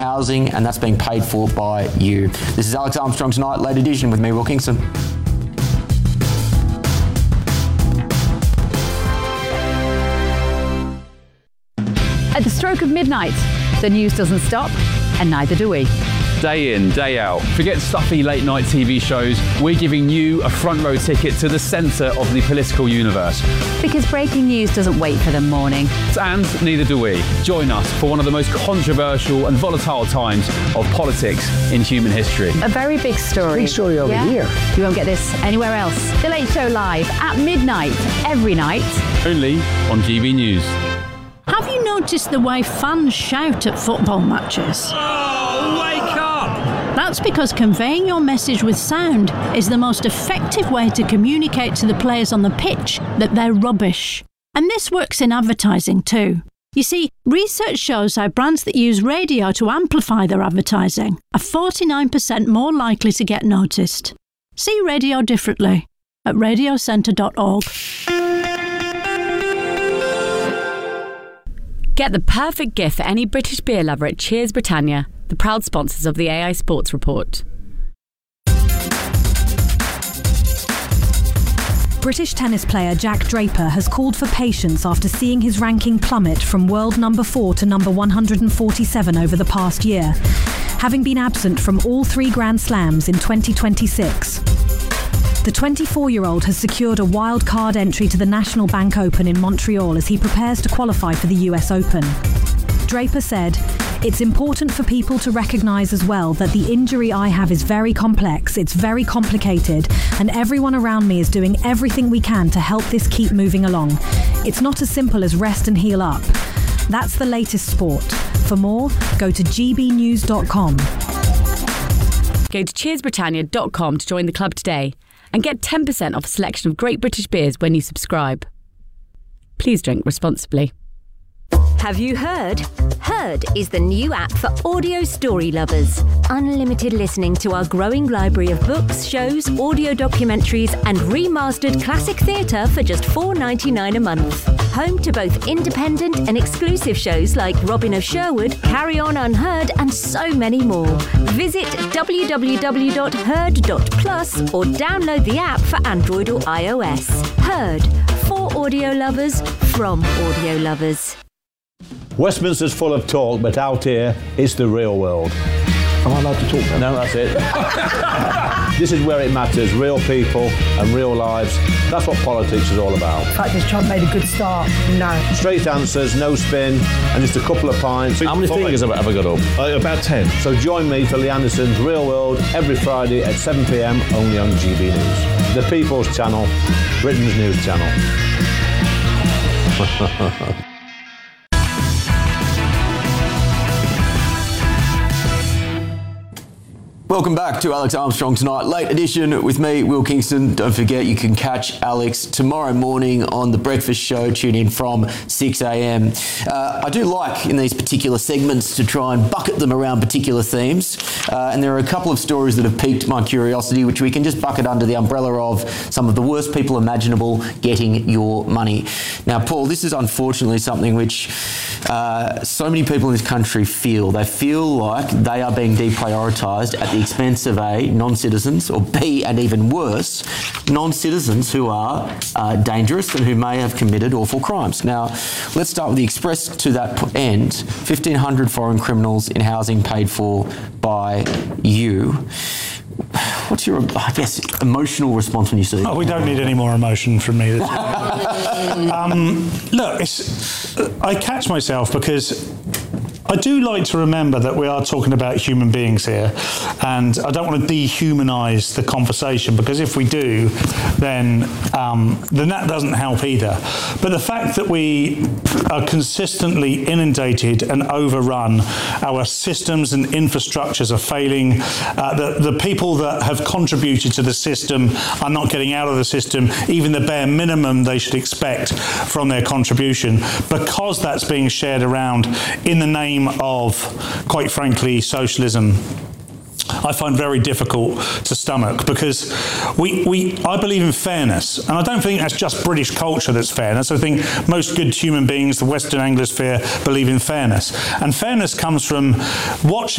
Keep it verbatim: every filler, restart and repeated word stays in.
housing, and that's being paid for by you. This is Alex Armstrong Tonight, late edition with me, Will Kingston. At the stroke of midnight, the news doesn't stop, and neither do we. Day in, day out. Forget stuffy late night T V shows. We're giving you a front row ticket to the centre of the political universe. Because breaking news doesn't wait for the morning. And neither do we. Join us for one of the most controversial and volatile times of politics in human history. A very big story. Big story over yeah? here. You won't get this anywhere else. The Late Show live at midnight, every night. Only on G B News. Have you noticed the way fans shout at football matches? Oh, wake up! That's because conveying your message with sound is the most effective way to communicate to the players on the pitch that they're rubbish. And this works in advertising too. You see, research shows how brands that use radio to amplify their advertising are forty-nine percent more likely to get noticed. See radio differently at radio centre dot org. Get the perfect gift for any British beer lover at Cheers Britannia, the proud sponsors of the A I Sports Report. British tennis player Jack Draper has called for patience after seeing his ranking plummet from world number four to number one hundred forty-seven over the past year, having been absent from all three Grand Slams in twenty twenty-six. The twenty-four-year-old has secured a wild card entry to the National Bank Open in Montreal as he prepares to qualify for the U S Open. Draper said, "It's important for people to recognise as well that the injury I have is very complex, it's very complicated, and everyone around me is doing everything we can to help this keep moving along. It's not as simple as rest and heal up." That's the latest sport. For more, go to g b news dot com. Go to cheers britannia dot com to join the club today and get ten percent off a selection of great British beers when you subscribe. Please drink responsibly. Have you heard? Heard is the new app for audio story lovers. Unlimited listening to our growing library of books, shows, audio documentaries and remastered classic theatre for just four dollars ninety-nine a month. Home to both independent and exclusive shows like Robin of Sherwood, Carry On Unheard and so many more. Visit w w w dot heard dot plus or download the app for Android or iOS. Heard. For audio lovers, from audio lovers. Westminster's full of talk, but out here, it's the real world. Am I allowed to talk then? No, that's it. This is where it matters, real people and real lives. That's what politics is all about. The fact is Trump made a good start, no. Straight answers, no spin, and just a couple of pints. How many fingers have I got up? Uh, about ten. So join me for Lee Anderson's Real World every Friday at seven p m only on G B News. The People's Channel, Britain's news channel. Welcome back to Alex Armstrong Tonight, late edition with me, Will Kingston. Don't forget you can catch Alex tomorrow morning on The Breakfast Show. Tune in from six a m. Uh, I do like in these particular segments to try and bucket them around particular themes. Uh, and there are a couple of stories that have piqued my curiosity, which we can just bucket under the umbrella of some of the worst people imaginable getting your money. Now, Paul, this is unfortunately something which uh, so many people in this country feel. They feel like they are being deprioritised at the expense of A, non-citizens, or B, and even worse, non-citizens who are uh, dangerous and who may have committed awful crimes. Now, let's start with the express to that end. fifteen hundred foreign criminals in housing paid for by you. What's your, I guess, emotional response when you see it? Oh, we don't need any more emotion from me. um, look, it's, I catch myself because I do like to remember that we are talking about human beings here, and I don't want to dehumanise the conversation, because if we do, then um, then that doesn't help either. But the fact that we are consistently inundated and overrun, our systems and infrastructures are failing, uh, the, the people that have contributed to the system are not getting out of the system even the bare minimum they should expect from their contribution, because that's being shared around in the name of, quite frankly, socialism, I find very difficult to stomach, because we, we, I believe in fairness, and I don't think that's just British culture that's fairness. I think most good human beings, the Western Anglosphere, believe in fairness. And fairness comes from watching